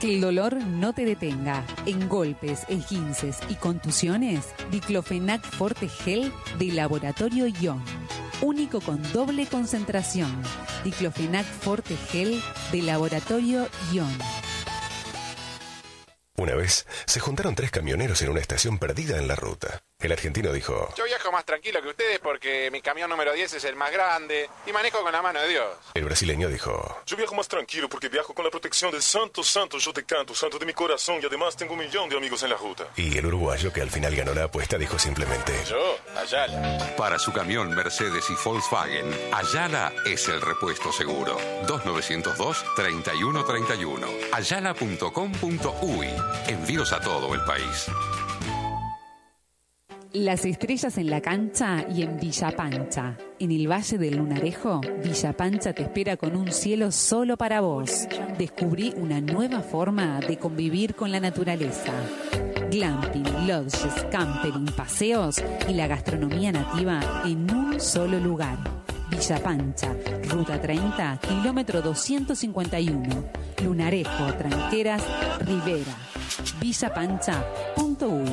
Que el dolor no te detenga. En golpes, esguinces y contusiones, Diclofenac Forte Gel de Laboratorio Ion. Único con doble concentración. Diclofenac Forte Gel de Laboratorio Ion. Una vez se juntaron 3 camioneros en una estación perdida en la ruta. El argentino dijo: yo viajo más tranquilo que ustedes porque mi camión número 10 es el más grande y manejo con la mano de Dios. El brasileño dijo: yo viajo más tranquilo porque viajo con la protección del santo, santo, yo te canto, santo de mi corazón, y además tengo 1.000.000 de amigos en la ruta. Y el uruguayo, que al final ganó la apuesta, dijo simplemente: yo, Ayala. Para su camión Mercedes y Volkswagen, Ayala es el repuesto seguro. 2902-3131. Ayala.com.uy. Envíos a todo el país. Las estrellas en la cancha y en Villa Pancha. En el Valle del Lunarejo, Villa Pancha te espera con un cielo solo para vos. Descubrí una nueva forma de convivir con la naturaleza. Glamping, lodges, campering, paseos y la gastronomía nativa en un solo lugar. Villa Pancha, Ruta 30, kilómetro 251. Lunarejo, Tranqueras, Rivera. villapancha.uy